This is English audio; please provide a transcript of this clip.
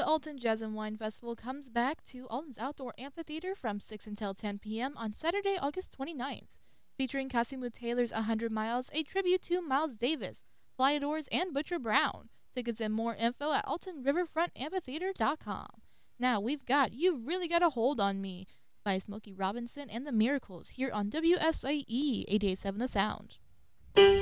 Alton Jazz and Wine Festival comes back to Alton's Outdoor Amphitheater from 6 until 10 p.m. on Saturday, August 29th, featuring Casimu Taylor's 100 Miles, a tribute to Miles Davis, Flyadors, and Butcher Brown. Tickets and more info at AltonRiverfrontAmphitheater.com. Now we've got You Really Got a Hold on Me by Smokey Robinson and the Miracles here on WSAE 88.7 The Sound.